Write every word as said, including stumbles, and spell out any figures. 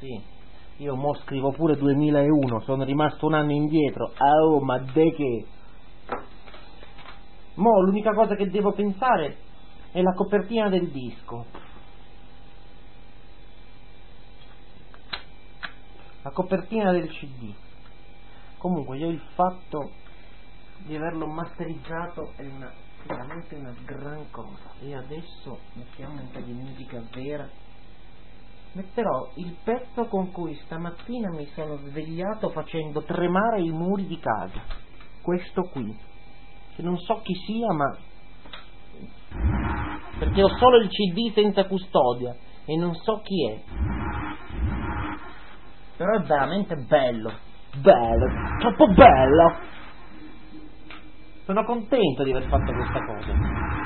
sì. Io mo scrivo pure duemilauno, sono rimasto un anno indietro. Oh, ma de che? Mo l'unica cosa che devo pensare è la copertina del disco. La copertina del C D. Comunque io il fatto di averlo masterizzato è una, veramente una gran cosa. E adesso mettiamo un po' di musica vera. Metterò il pezzo con cui stamattina mi sono svegliato facendo tremare i muri di casa. Questo qui, che non so chi sia, ma perché ho solo il C D senza custodia e non so chi è. Però è veramente bello, bello, troppo bello. Sono contento di aver fatto questa cosa.